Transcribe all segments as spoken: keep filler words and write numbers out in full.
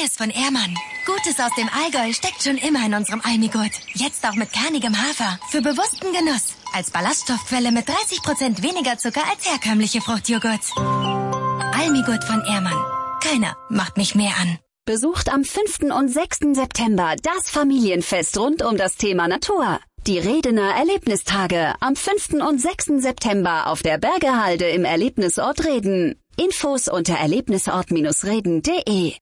Neues von Ehrmann. Gutes aus dem Allgäu steckt schon immer in unserem Almigurt. Jetzt auch mit kernigem Hafer. Für bewussten Genuss. Als Ballaststoffquelle mit dreißig Prozent weniger Zucker als herkömmliche Fruchtjoghurt. Almigurt von Ehrmann. Keiner macht mich mehr an. Besucht am fünften und sechsten September das Familienfest rund um das Thema Natur. Die Redener Erlebnistage am fünften und sechsten September auf der Bergehalde im Erlebnisort Reden. Infos unter erlebnisort reden punkt de.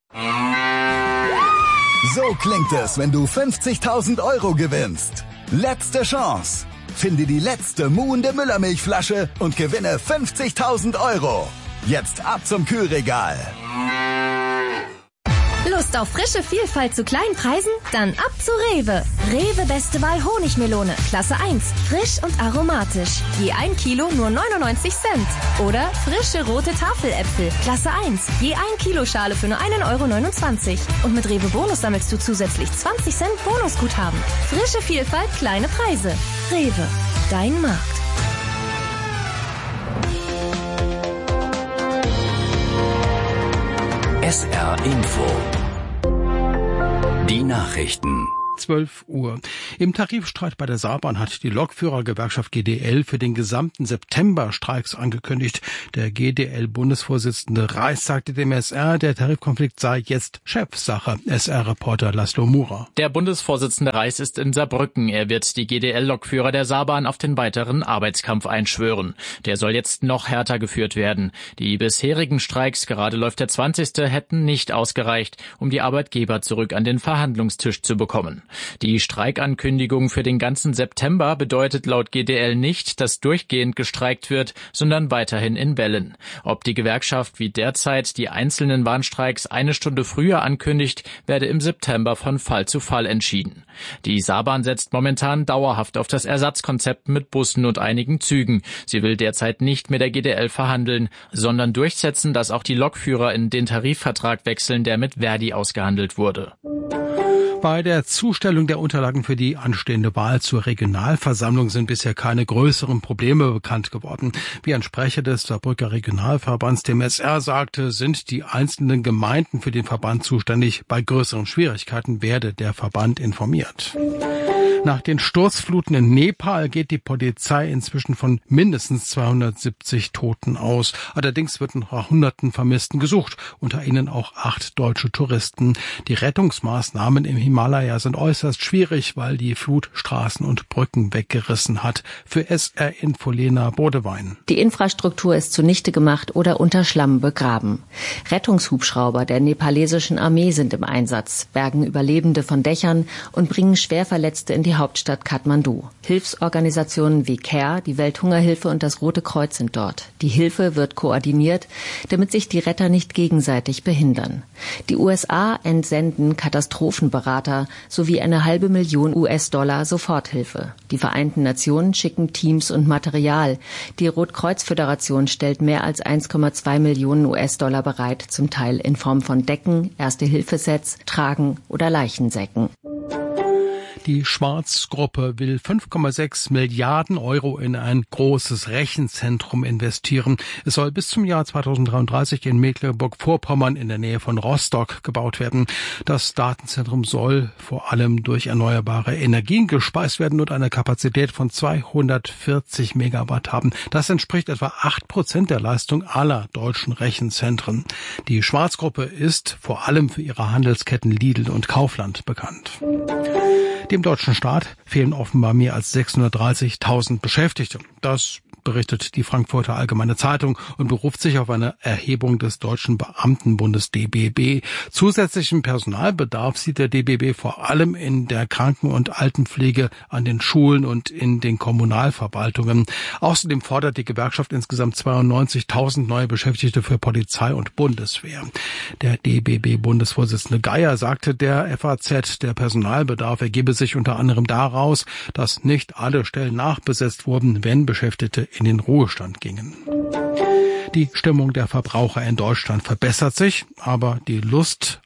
So klingt es, wenn du fünfzigtausend Euro gewinnst. Letzte Chance. Finde die letzte muhende Müllermilchflasche und gewinne fünfzigtausend Euro. Jetzt ab zum Kühlregal. Lust auf frische Vielfalt zu kleinen Preisen? Dann ab zu Rewe. Rewe Beste Wahl Honigmelone, Klasse eins. Frisch und aromatisch. Je ein Kilo nur neunundneunzig Cent. Oder frische rote Tafeläpfel, Klasse eins. Je ein Kilo Schale für nur einen Euro neunundzwanzig. Und mit Rewe Bonus sammelst du zusätzlich zwanzig Cent Bonusguthaben. Frische Vielfalt, kleine Preise. Rewe, dein Markt. S R Info. Die Nachrichten. zwölf Uhr. Im Tarifstreit bei der Saarbahn hat die Lokführergewerkschaft G D L für den gesamten September Streiks angekündigt. Der G D L-Bundesvorsitzende Reis sagte dem S R, der Tarifkonflikt sei jetzt Chefsache. S R-Reporter Laszlo Mura. Der Bundesvorsitzende Reis ist in Saarbrücken. Er wird die G D L-Lokführer der Saarbahn auf den weiteren Arbeitskampf einschwören. Der soll jetzt noch härter geführt werden. Die bisherigen Streiks, gerade läuft der zwanzigste, hätten nicht ausgereicht, um die Arbeitgeber zurück an den Verhandlungstisch zu bekommen. Die Streikankündigung für den ganzen September bedeutet laut G D L nicht, dass durchgehend gestreikt wird, sondern weiterhin in Wellen. Ob die Gewerkschaft wie derzeit die einzelnen Warnstreiks eine Stunde früher ankündigt, werde im September von Fall zu Fall entschieden. Die Saarbahn setzt momentan dauerhaft auf das Ersatzkonzept mit Bussen und einigen Zügen. Sie will derzeit nicht mit der G D L verhandeln, sondern durchsetzen, dass auch die Lokführer in den Tarifvertrag wechseln, der mit Verdi ausgehandelt wurde. Bei der Zustellung der Unterlagen für die anstehende Wahl zur Regionalversammlung sind bisher keine größeren Probleme bekannt geworden. Wie ein Sprecher des Saarbrücker Regionalverbands dem S R sagte, sind die einzelnen Gemeinden für den Verband zuständig. Bei größeren Schwierigkeiten werde der Verband informiert. Nach den Sturzfluten in Nepal geht die Polizei inzwischen von mindestens zweihundertsiebzig Toten aus. Allerdings wird nach hunderten Vermissten gesucht, unter ihnen auch acht deutsche Touristen. Die Rettungsmaßnahmen im Himalaya sind äußerst schwierig, weil die Flut Straßen und Brücken weggerissen hat. Für S R-Info Lena Bodewein. Die Infrastruktur ist zunichte gemacht oder unter Schlamm begraben. Rettungshubschrauber der nepalesischen Armee sind im Einsatz, bergen Überlebende von Dächern und bringen Schwerverletzte in die Hauptstadt Kathmandu. Hilfsorganisationen wie CARE, die Welthungerhilfe und das Rote Kreuz sind dort. Die Hilfe wird koordiniert, damit sich die Retter nicht gegenseitig behindern. Die U S A entsenden Katastrophenberater sowie eine halbe Million U S-Dollar Soforthilfe. Die Vereinten Nationen schicken Teams und Material. Die Rotkreuz-Föderation stellt mehr als eins Komma zwei Millionen U S-Dollar bereit, zum Teil in Form von Decken, Erste-Hilfe-Sets, Tragen oder Leichensäcken. Die Schwarz-Gruppe will fünf Komma sechs Milliarden Euro in ein großes Rechenzentrum investieren. Es soll bis zum Jahr zweitausenddreiunddreißig in Mecklenburg-Vorpommern in der Nähe von Rostock gebaut werden. Das Datenzentrum soll vor allem durch erneuerbare Energien gespeist werden und eine Kapazität von zweihundertvierzig Megawatt haben. Das entspricht etwa acht Prozent der Leistung aller deutschen Rechenzentren. Die Schwarz-Gruppe ist vor allem für ihre Handelsketten Lidl und Kaufland bekannt. Dem deutschen Staat fehlen offenbar mehr als sechshundertdreißigtausend Beschäftigte. Das berichtet die Frankfurter Allgemeine Zeitung und beruft sich auf eine Erhebung des Deutschen Beamtenbundes D B B. Zusätzlichen Personalbedarf sieht der D B B vor allem in der Kranken- und Altenpflege, an den Schulen und in den Kommunalverwaltungen. Außerdem fordert die Gewerkschaft insgesamt zweiundneunzigtausend neue Beschäftigte für Polizei und Bundeswehr. Der D B B-Bundesvorsitzende Geier sagte der F A Z, der Personalbedarf ergebe sich unter anderem daraus, dass nicht alle Stellen nachbesetzt wurden, wenn Beschäftigte in den Ruhestand gingen. Die Stimmung der Verbraucher in Deutschland verbessert sich, aber die Lust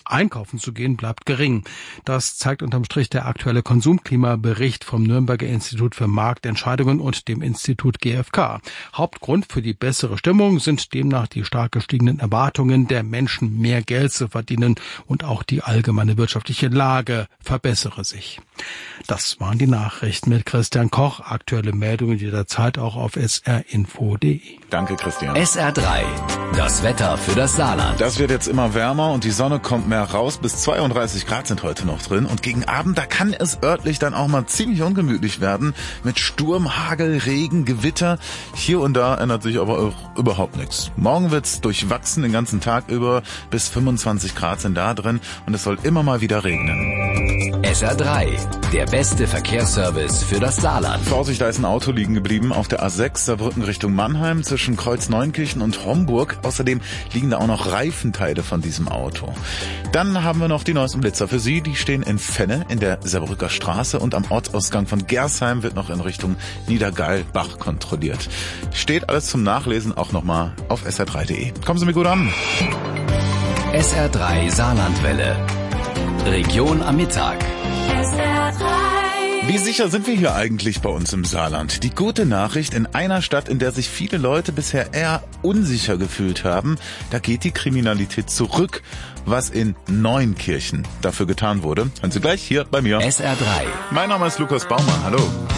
einkaufen zu gehen, bleibt gering. Das zeigt unterm Strich der aktuelle Konsumklimabericht vom Nürnberger Institut für Marktentscheidungen und dem Institut G f K. Hauptgrund für die bessere Stimmung sind demnach die stark gestiegenen Erwartungen der Menschen, mehr Geld zu verdienen, und auch die allgemeine wirtschaftliche Lage verbessere sich. Das waren die Nachrichten mit Christian Koch. Aktuelle Meldungen jederzeit auch auf s r info punkt d e. Danke, Christian. S R drei, das Wetter für das Saarland. Das wird jetzt immer wärmer und die Sonne kommt mehr raus. Bis zweiunddreißig Grad sind heute noch drin. Und gegen Abend, da kann es örtlich dann auch mal ziemlich ungemütlich werden. Mit Sturm, Hagel, Regen, Gewitter. Hier und da ändert sich aber auch überhaupt nichts. Morgen wird's durchwachsen den ganzen Tag über. Bis fünfundzwanzig Grad sind da drin. Und es soll immer mal wieder regnen. S R drei, der beste Verkehrsservice für das Saarland. Vorsicht, da ist ein Auto liegen geblieben auf der A sechs, Saarbrücken Richtung Mannheim, zwischen Kreuz Neunkirchen und Homburg. Außerdem liegen da auch noch Reifenteile von diesem Auto. Dann haben wir noch die neuesten Blitzer für Sie. Die stehen in Fenne in der Saarbrücker Straße und am Ortsausgang von Gersheim wird noch in Richtung Niedergallbach kontrolliert. Steht alles zum Nachlesen auch nochmal auf s r drei punkt d e. Kommen Sie mir gut an. S R drei Saarlandwelle. Region am Mittag. S R drei. Wie sicher sind wir hier eigentlich bei uns im Saarland? Die gute Nachricht: in einer Stadt, in der sich viele Leute bisher eher unsicher gefühlt haben, da geht die Kriminalität zurück, was in Neunkirchen dafür getan wurde. Hören Sie gleich hier bei mir. S R drei. Mein Name ist Lukas Baumann. Hallo.